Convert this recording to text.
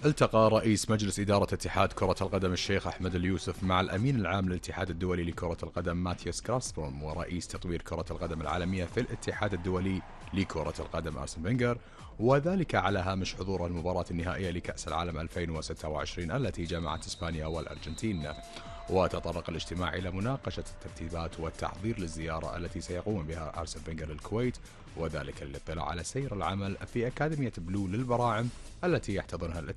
التقى رئيس مجلس إدارة اتحاد كرة القدم الشيخ أحمد اليوسف مع الأمين العام للاتحاد الدولي لكرة القدم ماتياس كراستروم ورئيس تطوير كرة القدم العالمية في الاتحاد الدولي لكرة القدم أرسن فينغر، وذلك على هامش حضور المباراة النهائية لكأس العالم 2026 التي جمعت إسبانيا والأرجنتين. وتطرق الاجتماع إلى مناقشة الترتيبات والتحضير للزيارة التي سيقوم بها أرسن فينغر للكويت، وذلك للاطلاع على سير العمل في أكاديمية بلو للبراعم التي يحتضنها